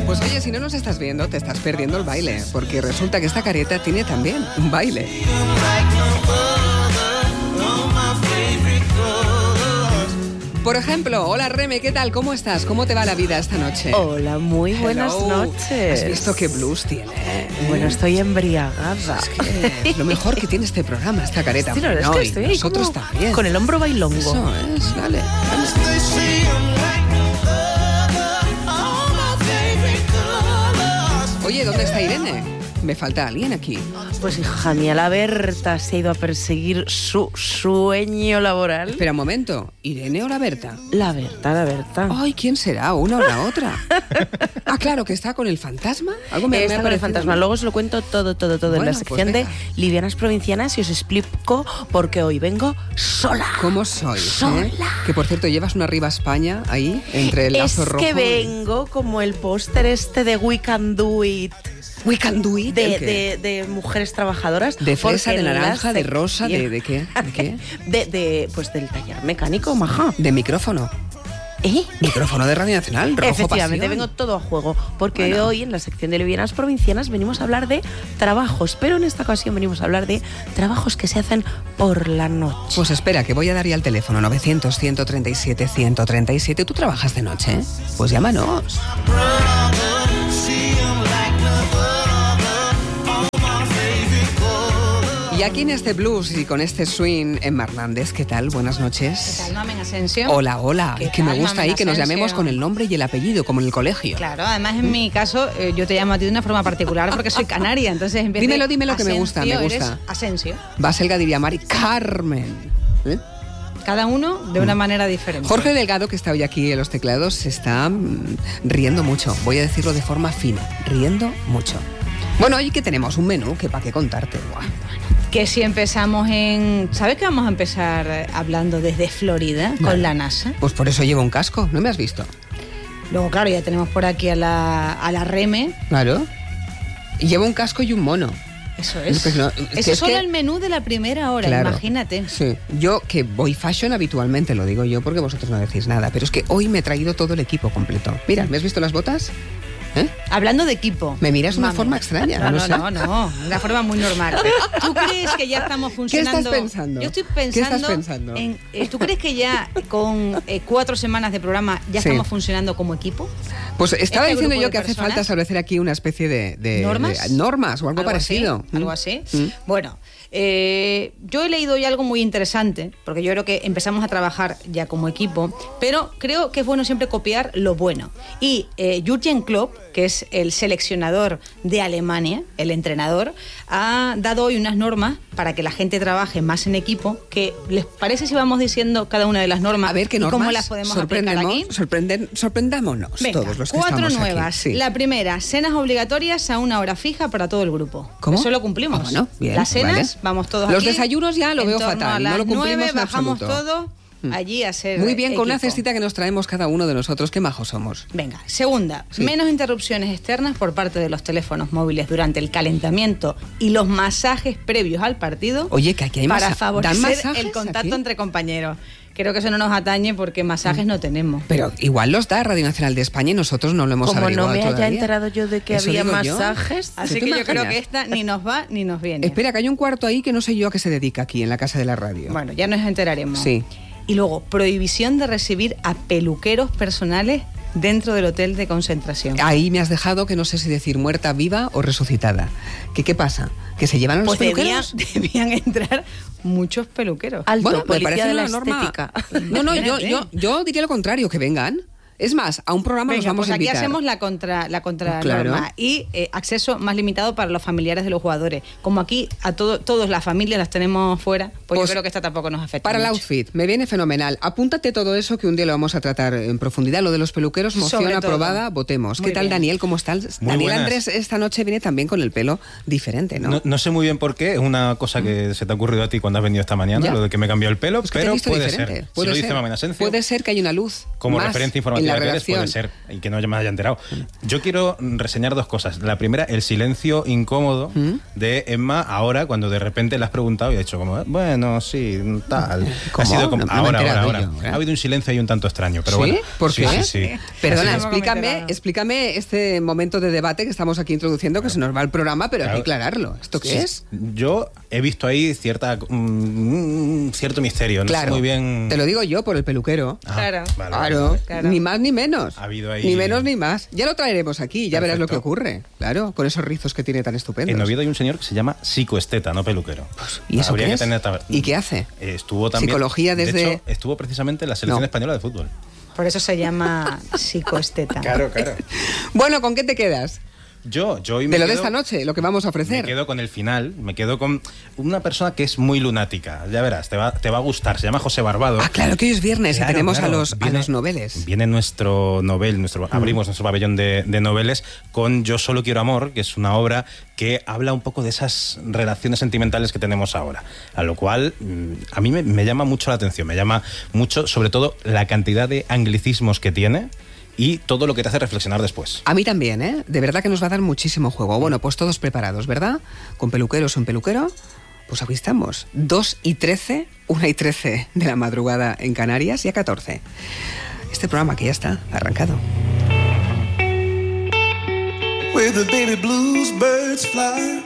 Pues oye, si no nos estás viendo, te estás perdiendo el baile, porque resulta que esta careta tiene también un baile. Por ejemplo, hola Reme, ¿qué tal? ¿Cómo estás? ¿Cómo te va la vida esta noche? Hola, muy buenas noches. ¿Has visto qué blues tiene? Bueno, estoy embriagada. Es que es lo mejor que tiene este programa, esta careta. Sí, no, es que estoy nosotros también. Con el hombro bailongo. Eso es, dale. Oye, ¿dónde está Irene? Me falta alguien aquí. Pues hija mía, la Berta se ha ido a perseguir su sueño laboral. Espera un momento, ¿Irene o la Berta? La Berta. Ay, ¿quién será? ¿Una o la otra? Ah, claro, que está con el fantasma. Algo me está ha con el parecido. fantasma. Luego os lo cuento todo Bueno, en la pues sección de venga. Livianas Provincianas y os explico por qué hoy vengo sola. ¿Cómo soy? Sola. Que por cierto, llevas una Arriba España ahí, entre el lazo rojo. Es que vengo como el póster este de We Can Do It. We Can Do It. De mujeres trabajadoras. ¿De fresa, de naranja, de rosa, sección- de qué? ¿De qué? Pues del taller mecánico, maja. De micrófono. Micrófono de Radio Nacional, rojo Efectivamente, pasión. vengo todo a juego, porque Bueno. hoy en la sección de Livianas Provincianas venimos a hablar de trabajos, pero en esta ocasión venimos a hablar de trabajos que se hacen por la noche. Pues espera, que voy a dar ya el teléfono, 900-137-137. ¿Tú trabajas de noche? Pues llámanos. Y aquí en este blues y con este swing, Emma Hernández, ¿qué tal? Buenas noches. ¿Qué tal, Mamen Asensio? Hola. ¿Qué Es que me tal, gusta Mamen ahí que nos Asensio? llamemos con el nombre y el apellido, como en el colegio. Claro, además en mi caso yo te llamo a ti de una forma particular porque soy canaria, entonces en vez Dímelo, de que me gusta, Asensio, me gusta. eres Asensio. Baselga diría Mari Carmen. ¿Eh? Cada uno de una manera diferente. Jorge Delgado, que está hoy aquí en los teclados, se está riendo mucho. Voy a decirlo de forma fina, riendo mucho. Bueno, hoy que tenemos un menú que para qué contarte. Buah. Que si empezamos ¿Sabes que vamos a empezar hablando desde Florida con la NASA? Pues por eso llevo un casco, ¿no me has visto? Luego, claro, ya tenemos por aquí a la Reme. Claro. Y llevo un casco y un mono. Eso es. Pues no, Eso es es solo que- el menú de la primera hora, Claro. imagínate. Sí, yo que voy fashion habitualmente, lo digo yo porque vosotros no decís nada, pero es que hoy me he traído todo el equipo completo. Mira, ¿me has visto las botas? ¿Eh? Hablando de equipo. Me miras de una Mami. forma extraña. No, sé. de una forma muy normal. ¿Tú crees que ya estamos funcionando? ¿Qué estás pensando? Yo estoy ¿Qué pensando. estás pensando? ¿Tú crees que ya con 4 semanas de programa ya Sí. estamos funcionando como equipo? Pues estaba Este diciendo grupo yo de que hace personas. falta establecer aquí una especie de ¿Normas? de normas o algo parecido. Así, algo así. Mm. Bueno, yo he leído hoy algo muy interesante, porque yo creo que empezamos a trabajar ya como equipo, pero creo que es bueno siempre copiar lo bueno. Y Jürgen Klopp, que es el seleccionador de Alemania, el entrenador, ha dado hoy unas normas para que la gente trabaje más en equipo. Que ¿les parece si vamos diciendo cada una de las normas A ver qué y normas cómo las podemos aplicar aquí? sorprendámonos Venga, todos los que 4 estamos nuevas. aquí. Sí. La primera, cenas obligatorias a una hora fija para todo el grupo. ¿Cómo? Eso lo cumplimos. Ah, bueno, bien, Las cenas, vale. vamos todos Los aquí. desayunos ya lo en veo torno fatal, a no las lo cumplimos 9 en bajamos absoluto. todo allí a hacer Muy bien, con una equipo. cestita que nos traemos cada uno de nosotros, qué majos somos. Venga, segunda, Sí. menos interrupciones externas por parte de los teléfonos móviles durante el calentamiento y los masajes previos al partido. Oye, que aquí hay para ¿dan favorecer masajes el contacto aquí? entre compañeros. Creo que eso no nos atañe porque masajes no tenemos. Pero igual los da Radio Nacional de España y nosotros no lo hemos Como no averiguado me haya todavía. enterado yo de que Eso había digo yo. masajes. Así ¿Tú que te yo creo imaginas? que esta ni nos va ni nos viene. Espera, que hay un cuarto ahí que no sé yo a qué se dedica aquí en la casa de la radio. Bueno, ya nos enteraremos. Sí. Y luego, prohibición de recibir a peluqueros personales dentro del hotel de concentración. Ahí me has dejado que no sé si decir muerta, viva o resucitada. ¿Qué pasa? ¿Que se llevan a los Pues peluqueros? debían entrar muchos peluqueros. Alto, Bueno, me policía parece de la una norma. estética. No, Imagínate. yo diría lo contrario, que vengan. Es más, a un programa nos Venga, vamos pues a aquí invitar. hacemos la contra Claro. norma y acceso más limitado para los familiares de los jugadores. Como aquí a todas las familias las tenemos fuera, pues yo creo que esta tampoco nos afecta Para el mucho. outfit, me viene fenomenal. Apúntate todo eso que un día lo vamos a tratar en profundidad. Lo de los peluqueros, moción Sobre todo. aprobada, votemos. Muy ¿Qué tal, bien. Daniel? ¿Cómo estás? Muy Daniel buenas. Andrés esta noche viene también con el pelo diferente, ¿no? No sé muy bien por qué, es una cosa que se te ha ocurrido a ti cuando has venido esta mañana, Ya. lo de que me cambió el pelo, Es que te he pero visto puede diferente. ser. Si lo dice Mamen Asensio, Puede ser que hay una luz como más referencia en informativa la antibacteriales redacción. puede ser, y que no me haya enterado. Yo quiero reseñar dos cosas. La primera, el silencio incómodo de Emma ahora, cuando de repente le has preguntado y ha dicho como, bueno, sí, tal. ¿Cómo? Ha sido como, No me he ahora. enterado yo, ¿eh? Ha habido un silencio ahí un tanto extraño, pero ¿Sí? bueno. ¿Por Sí, qué? sí. Perdona, Así no. explícame este momento de debate que estamos aquí introduciendo, que se nos va el programa, pero hay que aclararlo. ¿Esto qué Sí, es? Yo he visto ahí cierto misterio. No Claro, sé muy bien. te lo digo yo por el peluquero. Ah, Claro. vale, Claro, vale. Claro. ni más ni menos. Ha habido ahí- Ni menos ni más. Ya lo traeremos aquí, ya verás lo que Perfecto. ocurre. Claro, con esos rizos que tiene tan estupendos. En Oviedo hay un señor que se llama psicoesteta, no peluquero. ¿Y eso Habría qué que es? tener ¿Y qué hace? Estuvo también. Psicología desde- De hecho, estuvo precisamente en la selección No. española de fútbol. Por eso se llama psicoesteta. Claro. Bueno, ¿con qué te quedas? Yo hoy me De lo de quedo- esta noche, lo que vamos a Me ofrecer. quedo con el final, me quedo con una persona que es muy lunática. Ya verás, te va a gustar. Se llama José Barbado. Ah, claro que hoy es viernes Claro, y tenemos claro. a los noveles. Viene nuestro novel, abrimos nuestro pabellón de noveles con Yo solo quiero amor, que es una obra que habla un poco de esas relaciones sentimentales que tenemos ahora. A lo cual a mí me llama mucho la atención, me llama mucho, sobre todo, la cantidad de anglicismos que tiene y todo lo que te hace reflexionar después. A mí también, ¿eh? De verdad que nos va a dar muchísimo juego. Bueno, pues todos preparados, ¿verdad? Con peluqueros o un peluquero. Pues aquí estamos. 2:13, 1:13 de la madrugada en Canarias y a 14. Este programa que ya está arrancado. Where the baby blues birds fly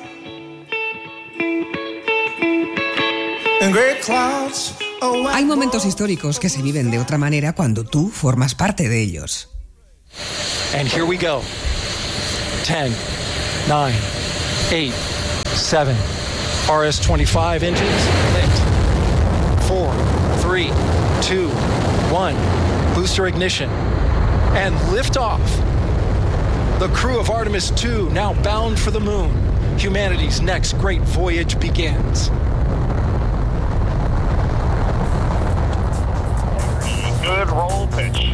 and great clouds are white. Hay momentos históricos que se viven de otra manera cuando tú formas parte de ellos. And here we go. 10, 9, 8, 7. RS-25 engines lit. 4, 3, 2, 1. Booster ignition. And liftoff. The crew of Artemis II now bound for the moon. Humanity's next great voyage begins. Good roll pitch.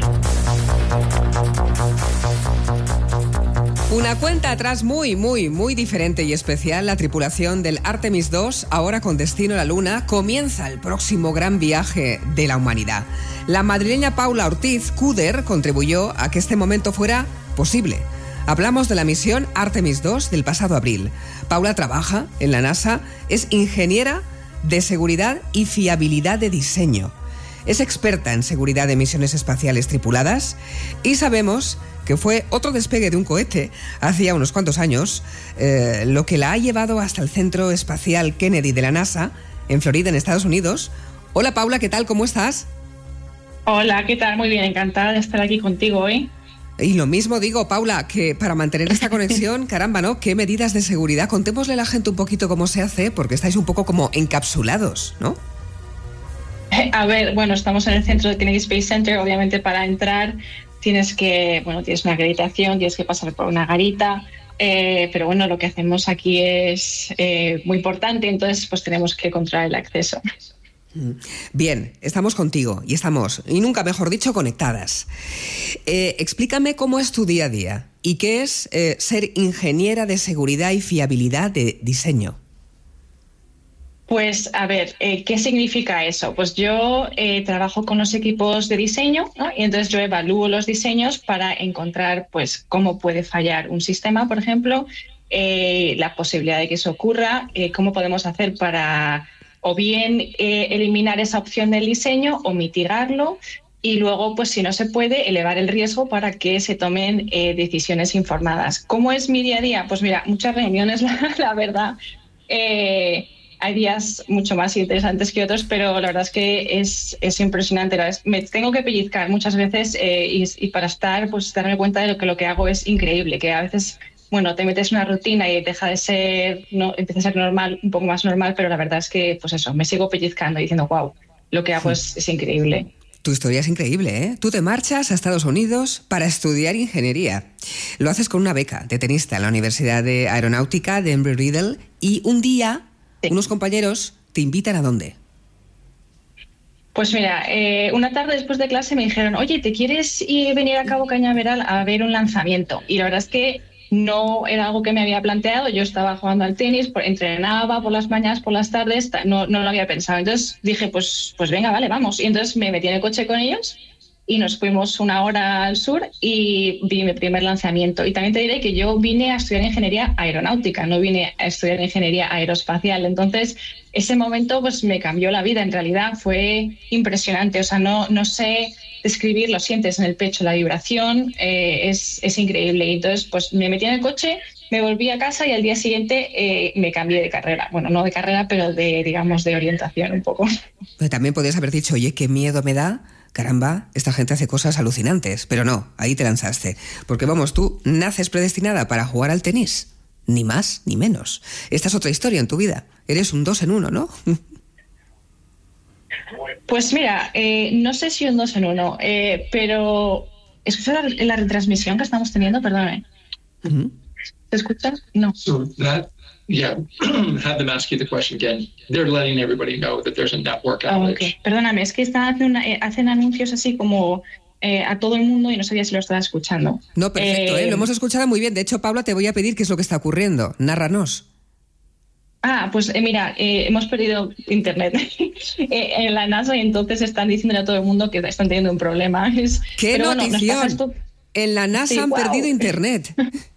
Una cuenta atrás muy diferente y especial. La tripulación del Artemis II, ahora con destino a la Luna, comienza el próximo gran viaje de la humanidad. La madrileña Paula Ortiz Cuder contribuyó a que este momento fuera posible. Hablamos de la misión Artemis II del pasado abril. Paula trabaja en la NASA, es ingeniera de seguridad y fiabilidad de diseño. Es experta en seguridad de misiones espaciales tripuladas y sabemos que fue otro despegue de un cohete hacía unos cuantos años, lo que la ha llevado hasta el Centro Espacial Kennedy de la NASA, en Florida, en Estados Unidos. Hola Paula, ¿qué tal? ¿Cómo estás? Hola, ¿qué tal? Muy bien, encantada de estar aquí contigo hoy. Y lo mismo digo, Paula, que para mantener esta conexión, caramba, ¿no? ¿Qué medidas de seguridad? Contémosle a la gente un poquito cómo se hace, porque estáis un poco como encapsulados, ¿no? A ver, bueno, estamos en el centro de Kennedy Space Center. Obviamente para entrar tienes una acreditación, tienes que pasar por una garita, pero bueno, lo que hacemos aquí es muy importante, entonces pues tenemos que controlar el acceso. Bien, estamos contigo y estamos, y nunca mejor dicho, conectadas. Explícame cómo es tu día a día y qué es ser ingeniera de seguridad y fiabilidad de diseño. Pues a ver, ¿qué significa eso? Pues yo trabajo con los equipos de diseño, ¿no? Y entonces yo evalúo los diseños para encontrar pues cómo puede fallar un sistema, por ejemplo, la posibilidad de que eso ocurra, cómo podemos hacer para o bien eliminar esa opción del diseño o mitigarlo y luego, pues si no se puede, elevar el riesgo para que se tomen decisiones informadas. ¿Cómo es mi día a día? Pues mira, muchas reuniones, la verdad. Hay días mucho más interesantes que otros, pero la verdad es que es impresionante. Me tengo que pellizcar muchas veces y para darme cuenta de que lo que hago es increíble, que a veces, bueno, te metes en una rutina y deja de ser, no, empieza a ser normal, un poco más normal, pero la verdad es que, pues eso, me sigo pellizcando y diciendo, wow, lo que hago es increíble. Tu historia es increíble, ¿eh? Tú te marchas a Estados Unidos para estudiar ingeniería. Lo haces con una beca de tenista en la Universidad de Aeronáutica de Embry-Riddle y un día unos compañeros te invitan ¿a dónde? Pues mira, una tarde después de clase me dijeron, oye, ¿te quieres venir a Cabo Cañaveral a ver un lanzamiento? Y la verdad es que no era algo que me había planteado. Yo estaba jugando al tenis, entrenaba por las mañanas, por las tardes, no lo había pensado. Entonces dije, pues venga, vale, vamos. Y entonces me metí en el coche con ellos y nos fuimos 1 hora al sur y vi mi primer lanzamiento. Y también te diré que yo vine a estudiar ingeniería aeronáutica, no vine a estudiar ingeniería aeroespacial. Entonces, ese momento pues me cambió la vida. En realidad fue impresionante. O sea, no sé describir, lo sientes en el pecho, la vibración es increíble. Y entonces, pues me metí en el coche, me volví a casa y al día siguiente me cambié de carrera. Bueno, no de carrera, pero de orientación un poco. Pero también podrías haber dicho, oye, qué miedo me da. Caramba, esta gente hace cosas alucinantes. Pero no, ahí te lanzaste. Porque vamos, tú naces predestinada para jugar al tenis. Ni más ni menos. Esta es otra historia en tu vida. Eres un 2 en 1, ¿no? Pues mira, no sé si un 2 en 1, pero escucha la retransmisión que estamos teniendo, perdóname. Uh-huh. ¿Te escuchas? No. So that, yeah, have them ask you the question again. They're letting everybody know that there's a network outage. Okay. Perdóname, es que hacen anuncios así como a todo el mundo y no sabía si lo estaba escuchando. No, perfecto, lo hemos escuchado muy bien. De hecho, Paula, te voy a pedir qué es lo que está ocurriendo. Nárranos. Pues mira, hemos perdido internet en la NASA y entonces están diciéndole a todo el mundo que están teniendo un problema. ¡Qué notición! Bueno, en la NASA sí, han perdido internet.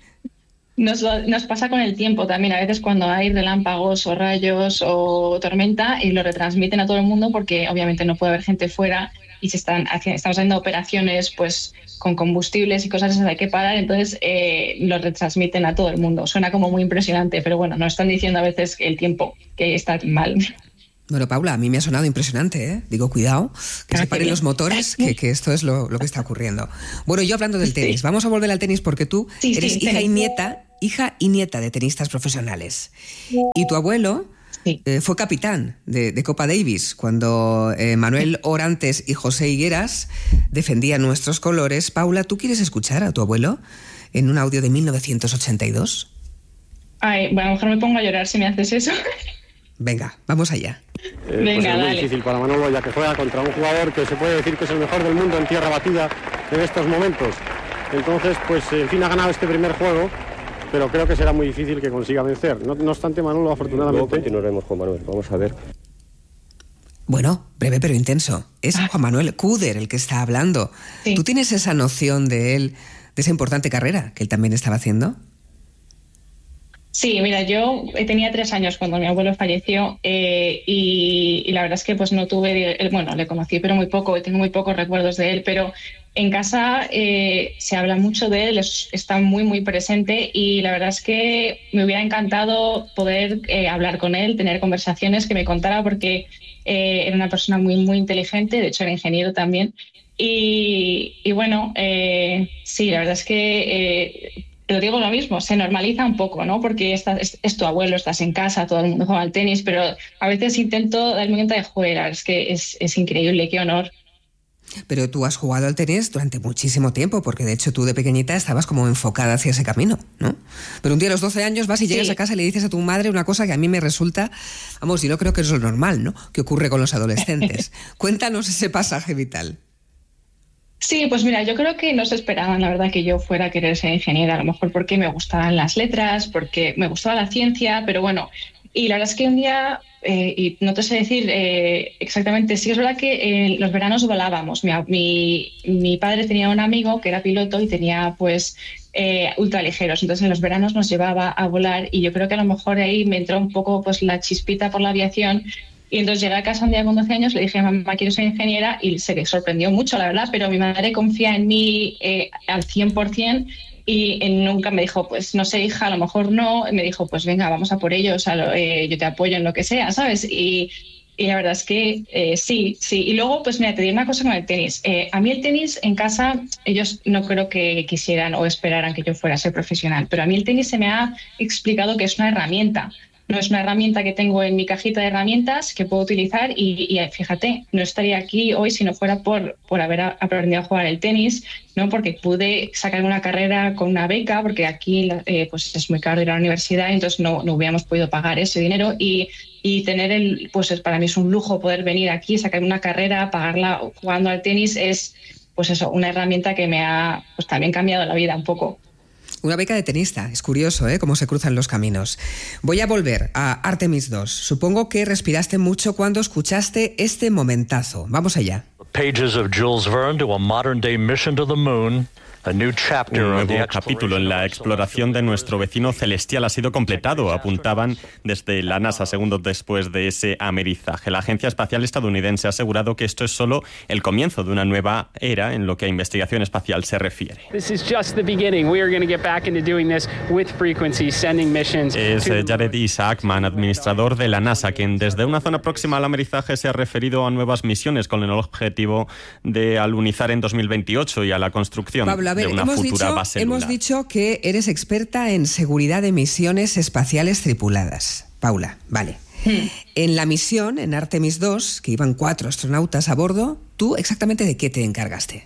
Nos pasa con el tiempo también, a veces cuando hay relámpagos o rayos o tormenta y lo retransmiten a todo el mundo porque obviamente no puede haber gente fuera y estamos haciendo operaciones pues con combustibles y cosas esas hay que parar, entonces lo retransmiten a todo el mundo. Suena como muy impresionante, pero bueno, nos están diciendo a veces el tiempo que está mal. Bueno, Paula, a mí me ha sonado impresionante, ¿eh? Digo, cuidado, que se paren los motores, que esto es lo que está ocurriendo. Bueno, yo hablando del tenis, vamos a volver al tenis porque tú eres hija y nieta de tenistas profesionales. Y tu abuelo fue capitán de Copa Davis cuando Manuel Orantes y José Higueras defendían nuestros colores. Paula, ¿tú quieres escuchar a tu abuelo en un audio de 1982? Ay, bueno, a lo mejor me pongo a llorar si me haces eso. Venga, vamos allá. Venga, pues es muy dale. difícil para Manolo, ya que juega contra un jugador que se puede decir que es el mejor del mundo en tierra batida en estos momentos. Entonces, pues en fin, ha ganado este primer juego, pero creo que será muy difícil que consiga vencer. No obstante, Manolo, afortunadamente... Luego continuaremos con Manuel, vamos a ver. Bueno, breve pero intenso. Es Juan Manuel Kuder el que está hablando. Sí. ¿Tú tienes esa noción de él, de esa importante carrera que él también estaba haciendo? Sí, mira, yo tenía 3 años cuando mi abuelo falleció y la verdad es que pues no tuve, bueno, le conocí pero muy poco, tengo muy pocos recuerdos de él, pero en casa se habla mucho de él, está muy, muy presente y la verdad es que me hubiera encantado poder hablar con él, tener conversaciones, que me contara porque era una persona muy, muy inteligente, de hecho era ingeniero también y bueno, sí, la verdad es que... Pero digo lo mismo, se normaliza un poco, ¿no? Porque es tu abuelo, estás en casa, todo el mundo juega al tenis, pero a veces intento darme cuenta de, joder, es que es increíble, qué honor. Pero tú has jugado al tenis durante muchísimo tiempo, porque de hecho tú de pequeñita estabas como enfocada hacia ese camino, ¿no? Pero un día a los 12 años vas y llegas a casa y le dices a tu madre una cosa que a mí me resulta, vamos, yo no creo que es lo normal, ¿no? Que ocurre con los adolescentes. Cuéntanos ese pasaje vital. Sí, pues mira, yo creo que no se esperaban, la verdad, que yo fuera a querer ser ingeniera, a lo mejor porque me gustaban las letras, porque me gustaba la ciencia, pero bueno, y la verdad es que un día, y no te sé decir exactamente, sí es verdad que los veranos volábamos. Mi padre tenía un amigo que era piloto y tenía pues ultraligeros, entonces en los veranos nos llevaba a volar y yo creo que a lo mejor ahí me entró un poco pues la chispita por la aviación. Y entonces llegué a casa un día con 12 años, le dije, mamá, quiero ser ingeniera, y se sorprendió mucho, la verdad, pero mi madre confía en mí al 100% y nunca me dijo, pues no sé, hija, a lo mejor no. Me dijo, pues venga, vamos a por ello, o sea, yo te apoyo en lo que sea, ¿sabes? Y la verdad es que sí. Y luego, pues mira, te digo una cosa con el tenis. A mí el tenis en casa, ellos no creo que quisieran o esperaran que yo fuera a ser profesional, pero a mí el tenis se me ha explicado que es una herramienta. No es una herramienta que tengo en mi cajita de herramientas que puedo utilizar y fíjate, no estaría aquí hoy si no fuera por haber aprendido a jugar el tenis, ¿no? Porque pude sacar una carrera con una beca, porque aquí pues es muy caro ir a la universidad, entonces no hubiéramos podido pagar ese dinero y tener pues para mí es un lujo poder venir aquí, sacar una carrera, pagarla jugando al tenis, es pues eso, una herramienta que me ha pues también cambiado la vida un poco. Una beca de tenista, es curioso, ¿eh? Cómo se cruzan los caminos. Voy a volver a Artemis 2. Supongo que respiraste mucho cuando escuchaste este momentazo. Vamos allá. pages of Jules Verne to a modern-day mission to the moon. Un nuevo capítulo en la exploración de nuestro vecino celestial ha sido completado, apuntaban desde la NASA segundos después de ese amerizaje. La Agencia Espacial Estadounidense ha asegurado que esto es solo el comienzo de una nueva era en lo que a investigación espacial se refiere. Es Jared Isaacman, administrador de la NASA, quien desde una zona próxima al amerizaje se ha referido a nuevas misiones con el objetivo de alunizar en 2028 y a la construcción de una futura base lunar. Hemos dicho que eres experta en seguridad de misiones espaciales tripuladas. Paula, vale. En la misión, en Artemis 2, que iban 4 astronautas a bordo, ¿tú exactamente de qué te encargaste?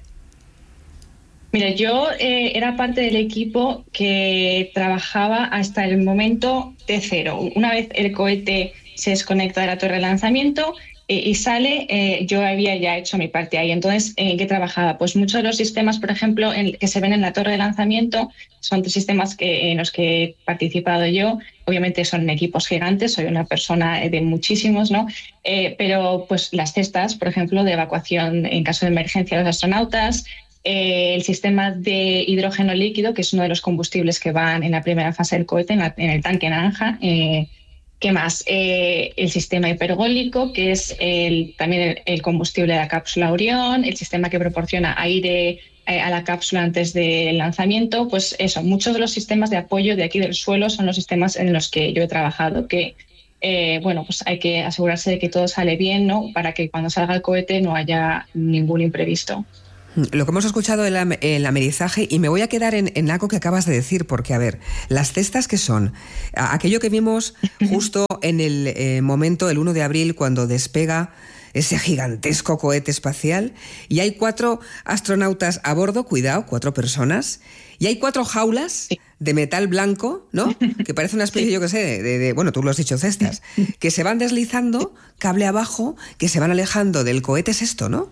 Mira, yo era parte del equipo que trabajaba hasta el momento T0. Una vez el cohete se desconecta de la torre de lanzamiento y sale, yo había ya hecho mi parte ahí. Entonces, ¿en qué trabajaba? Pues muchos de los sistemas, por ejemplo, que se ven en la torre de lanzamiento, son sistemas en los que he participado yo. Obviamente son equipos gigantes, soy una persona de muchísimos, ¿no? Pero pues las cestas, por ejemplo, de evacuación en caso de emergencia de los astronautas, el sistema de hidrógeno líquido, que es uno de los combustibles que van en la primera fase del cohete, en el tanque naranja. ¿Qué más? El sistema hipergólico, que es también el combustible de la cápsula Orión, el sistema que proporciona aire a la cápsula antes del lanzamiento. Pues eso, muchos de los sistemas de apoyo de aquí del suelo son los sistemas en los que yo he trabajado, que pues hay que asegurarse de que todo sale bien, ¿no? Para que cuando salga el cohete no haya ningún imprevisto. Lo que hemos escuchado el amerizaje, y me voy a quedar en algo que acabas de decir, porque, a ver, las cestas que son, aquello que vimos justo en el momento, el 1 de abril, cuando despega ese gigantesco cohete espacial, y hay 4 astronautas a bordo, cuidado, 4 personas, y hay 4 jaulas de metal blanco, ¿no? Que parece una especie, yo qué sé, bueno, tú lo has dicho, cestas, que se van deslizando, cable abajo, que se van alejando del cohete. Es esto, ¿no?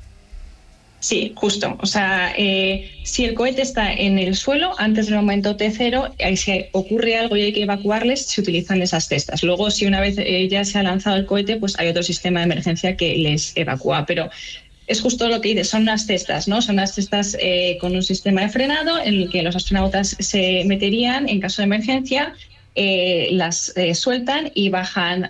Sí, justo. O sea, si el cohete está en el suelo, antes del momento T0, ahí si ocurre algo y hay que evacuarles, se utilizan esas cestas. Luego, si una vez ya se ha lanzado el cohete, pues hay otro sistema de emergencia que les evacúa. Pero es justo lo que dices, son unas cestas, ¿no? Son unas cestas con un sistema de frenado en el que los astronautas se meterían en caso de emergencia, las sueltan y bajan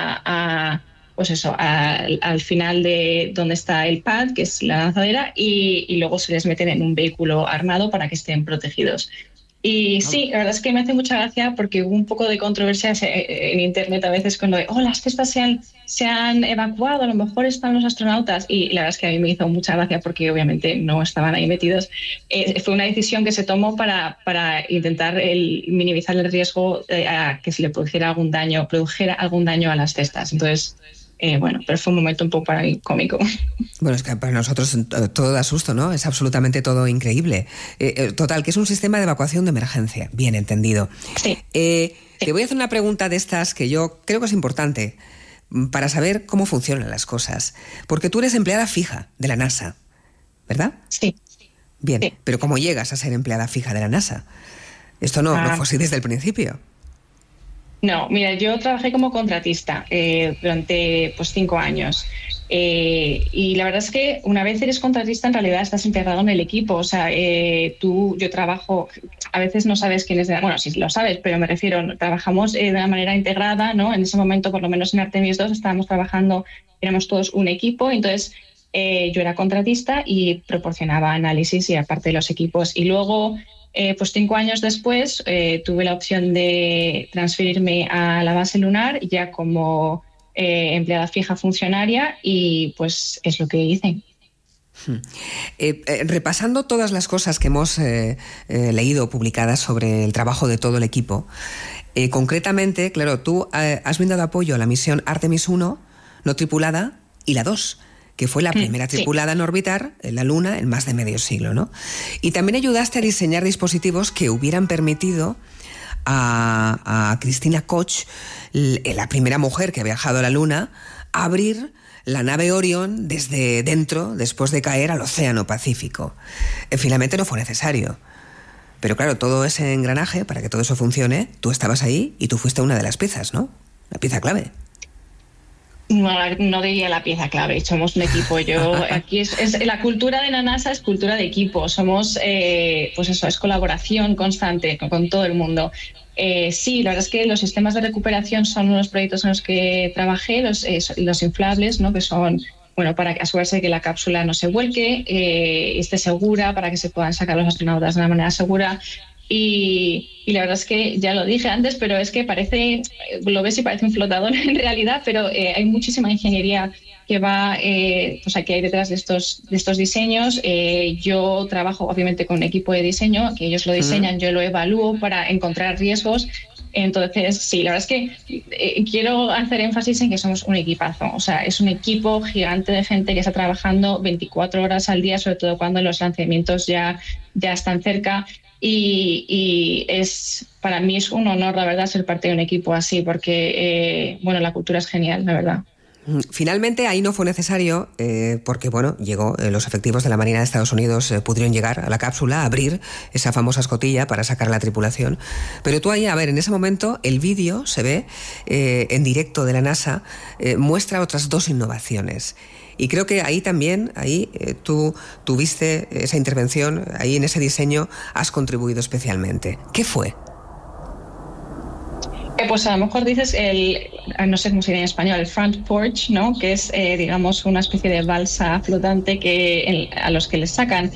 pues eso, al final de donde está el pad, que es la lanzadera, y luego se les meten en un vehículo armado para que estén protegidos. Y sí, la verdad es que me hace mucha gracia porque hubo un poco de controversia en internet a veces con lo de las cestas se han evacuado, a lo mejor están los astronautas, y la verdad es que a mí me hizo mucha gracia porque obviamente no estaban ahí metidos. Fue una decisión que se tomó para intentar minimizar el riesgo a que se le produjera algún daño a las cestas. Entonces, pero fue un momento un poco para mí cómico. Bueno, es que para nosotros todo da susto, ¿no? Es absolutamente todo increíble. Total, que es un sistema de evacuación de emergencia, bien entendido. Sí. Te voy a hacer una pregunta de estas que yo creo que es importante para saber cómo funcionan las cosas. Porque tú eres empleada fija de la NASA, ¿verdad? Sí. Bien, sí. Pero ¿cómo llegas a ser empleada fija de la NASA? Esto no fue así desde el principio. No, mira, yo trabajé como contratista durante 5 años. Y la verdad es que una vez eres contratista, en realidad estás integrado en el equipo. O sea, yo trabajo, a veces no sabes quién es, bueno, sí lo sabes, pero me refiero, trabajamos de una manera integrada, ¿no? En ese momento, por lo menos en Artemis 2, estábamos trabajando, éramos todos un equipo, entonces yo era contratista y proporcionaba análisis y aparte de los equipos. Y luego, 5 años después, tuve la opción de transferirme a la base lunar ya como empleada fija funcionaria, y pues es lo que hice. Repasando todas las cosas que hemos leído publicadas sobre el trabajo de todo el equipo, concretamente, claro, tú has brindado apoyo a la misión Artemis 1 no tripulada y la 2, que fue la primera tripulada en orbitar la Luna en más de medio siglo, ¿no? Y también ayudaste a diseñar dispositivos que hubieran permitido a Christina Koch, la primera mujer que ha viajado a la Luna, abrir la nave Orion desde dentro después de caer al Océano Pacífico. Finalmente no fue necesario. Pero claro, todo ese engranaje, para que todo eso funcione, tú estabas ahí y tú fuiste una de las piezas, ¿no? La pieza clave. No diría la pieza clave, somos un equipo. Aquí es la cultura de la NASA, es cultura de equipo. Somos, pues eso, es colaboración constante con todo el mundo. Sí, la verdad es que los sistemas de recuperación son unos proyectos en los que trabajé, los inflables, ¿no? Que son, bueno, para asegurarse de que la cápsula no se vuelque, esté segura, para que se puedan sacar los astronautas de una manera segura. Y la verdad es que ya lo dije antes, pero es que lo ves y parece un flotador en realidad, pero hay muchísima ingeniería que va, o sea, que hay detrás de estos diseños. Yo trabajo obviamente con un equipo de diseño, que ellos lo diseñan, yo lo evalúo para encontrar riesgos. Entonces, sí, la verdad es que quiero hacer énfasis en que somos un equipazo. O sea, es un equipo gigante de gente que está trabajando 24 horas al día, sobre todo cuando los lanzamientos ya están cerca. Y para mí es un honor, la verdad, ser parte de un equipo así, porque bueno, la cultura es genial, la verdad. Finalmente ahí no fue necesario porque bueno, los efectivos de la Marina de Estados Unidos pudieron llegar a la cápsula, abrir esa famosa escotilla para sacar a la tripulación. Pero tú ahí, a ver, en ese momento el vídeo se ve en directo de la NASA, muestra otras 2 innovaciones. Y creo que ahí también, tú tuviste esa intervención, ahí en ese diseño has contribuido especialmente. ¿Qué fue? Pues a lo mejor dices no sé cómo se dice en español, el front porch, ¿no? Que es, digamos, una especie de balsa flotante a los que les sacan.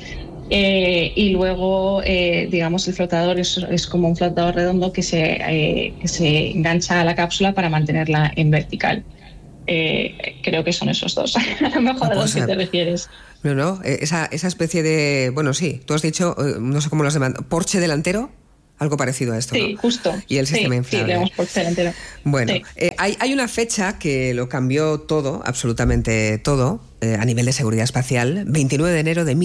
Y luego, digamos, el flotador es como un flotador redondo que se engancha a la cápsula para mantenerla en vertical. Creo que son esos 2, a lo mejor a los que te refieres. No, esa especie de, bueno, sí, tú has dicho, no sé cómo los demandan, porche delantero, algo parecido a esto, sí, ¿no? Justo. Y el sistema inflable. Sí, tenemos porche delantero. Bueno, sí. Hay una fecha que lo cambió todo, absolutamente todo, a nivel de seguridad espacial, 29 de enero de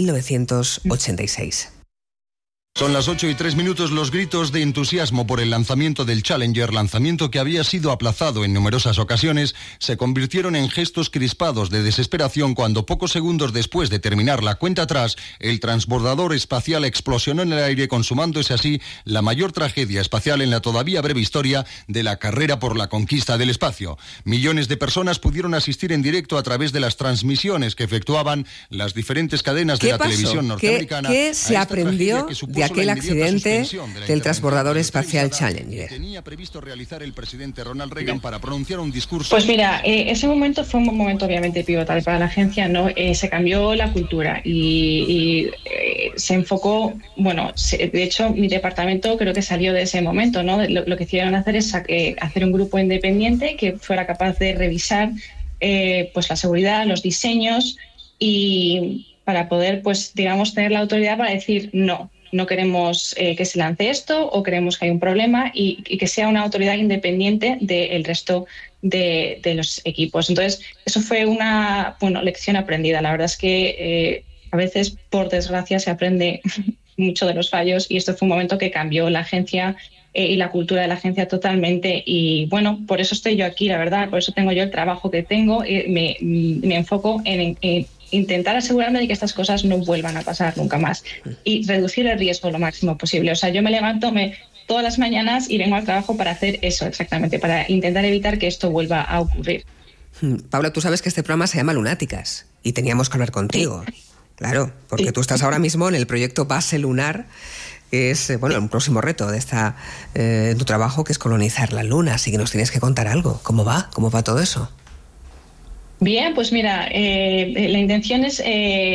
1986. Son las 8:03, los gritos de entusiasmo por el lanzamiento del Challenger, lanzamiento que había sido aplazado en numerosas ocasiones, se convirtieron en gestos crispados de desesperación cuando pocos segundos después de terminar la cuenta atrás, el transbordador espacial explosionó en el aire, consumándose así la mayor tragedia espacial en la todavía breve historia de la carrera por la conquista del espacio. Millones de personas pudieron asistir en directo a través de las transmisiones que efectuaban las diferentes cadenas de la televisión norteamericana. ¿Qué se aprendió de aquel accidente del transbordador espacial Challenger? Tenía previsto realizar el presidente Ronald Reagan para pronunciar un discurso. Pues mira, ese momento fue un momento obviamente pivotal para la agencia, ¿no? Se cambió la cultura y se enfocó, bueno, de hecho mi departamento creo que salió de ese momento, ¿no? Lo que hicieron hacer es hacer un grupo independiente que fuera capaz de revisar pues la seguridad, los diseños, y para poder, pues digamos, tener la autoridad para decir no queremos que se lance esto, o creemos que hay un problema, y que sea una autoridad independiente del resto de los equipos. Entonces, eso fue una lección aprendida. La verdad es que a veces, por desgracia, se aprende mucho de los fallos, y esto fue un momento que cambió la agencia y la cultura de la agencia totalmente. Y bueno, por eso estoy yo aquí, la verdad, por eso tengo yo el trabajo que tengo. Me enfoco en intentar asegurarme de que estas cosas no vuelvan a pasar nunca más y reducir el riesgo lo máximo posible. O sea, yo me levanto todas las mañanas y vengo al trabajo para hacer eso exactamente, para intentar evitar que esto vuelva a ocurrir. Paula, tú sabes que este programa se llama Lunáticas y teníamos que hablar contigo. Sí. Claro, porque tú estás ahora mismo en el proyecto Base Lunar, que es un próximo reto de tu trabajo, que es colonizar la Luna. Así que nos tienes que contar algo. ¿Cómo va todo eso? Bien, pues mira, la intención es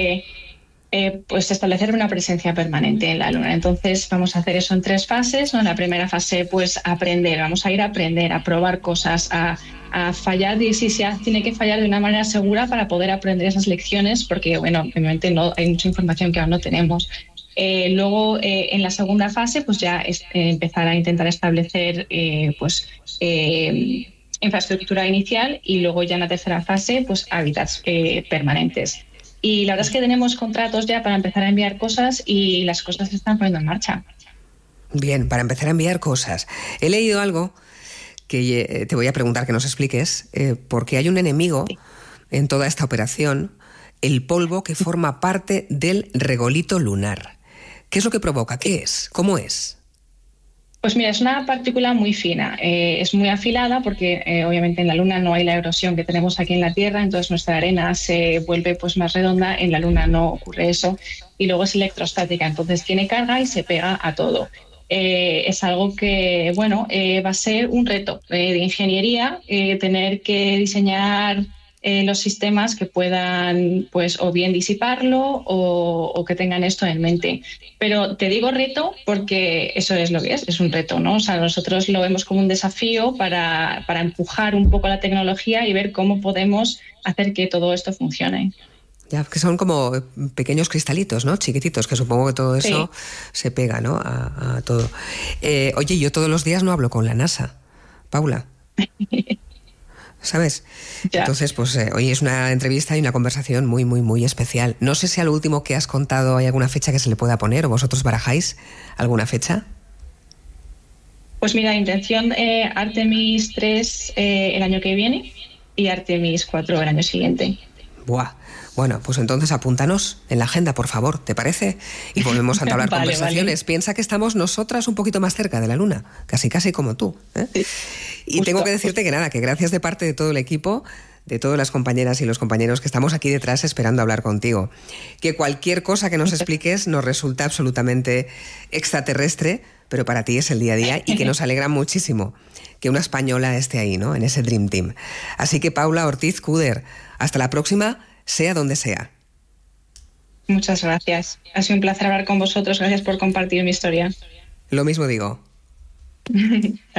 pues establecer una presencia permanente en la Luna. Entonces vamos a hacer eso en 3 fases, ¿no? En la primera fase, pues aprender, vamos a ir a aprender, a probar cosas, a fallar, y si se tiene que fallar de una manera segura para poder aprender esas lecciones, porque bueno, obviamente hay mucha información que aún no tenemos. Luego, en la segunda fase, pues ya empezar a intentar establecer infraestructura inicial, y luego ya en la tercera fase, pues hábitats permanentes. Y la verdad es que tenemos contratos ya para empezar a enviar cosas, y las cosas se están poniendo en marcha. Bien, para empezar a enviar cosas. He leído algo que te voy a preguntar que nos expliques, porque hay un enemigo en toda esta operación, el polvo que forma parte del regolito lunar. ¿Qué es lo que provoca? ¿Qué es? ¿Cómo es? Pues mira, es una partícula muy fina, es muy afilada porque obviamente en la Luna no hay la erosión que tenemos aquí en la Tierra, entonces nuestra arena se vuelve pues más redonda, en la Luna no ocurre eso, y luego es electrostática, entonces tiene carga y se pega a todo. Es algo que, bueno, va a ser un reto de ingeniería, tener que diseñar los sistemas que puedan, pues, o bien disiparlo o que tengan esto en mente. Pero te digo reto porque eso es lo que es un reto, ¿no? O sea, nosotros lo vemos como un desafío para empujar un poco la tecnología y ver cómo podemos hacer que todo esto funcione. Ya, que son como pequeños cristalitos, ¿no? Chiquititos, que supongo que todo eso se pega, ¿no? A todo. Oye, yo todos los días no hablo con la NASA, Paula. ¿Sabes? Ya. Entonces, pues hoy es una entrevista y una conversación muy, muy, muy especial. No sé si a lo último que has contado hay alguna fecha que se le pueda poner, o vosotros barajáis alguna fecha. Pues mira, intención Artemis 3 el año que viene y Artemis 4 el año siguiente. Buah. Bueno, pues entonces apúntanos en la agenda, por favor, ¿te parece? Y volvemos a entablar conversaciones. Vale. Piensa que estamos nosotras un poquito más cerca de la Luna, casi como tú, ¿eh? Sí, y justo, tengo que decirte que nada, que gracias de parte de todo el equipo, de todas las compañeras y los compañeros que estamos aquí detrás esperando hablar contigo. Que cualquier cosa que nos expliques nos resulta absolutamente extraterrestre, pero para ti es el día a día y que nos alegra muchísimo que una española esté ahí, ¿no? En ese Dream Team. Así que Paula Ortiz Kuder, hasta la próxima, sea donde sea. Muchas gracias. Ha sido un placer hablar con vosotros. Gracias por compartir mi historia. Lo mismo digo.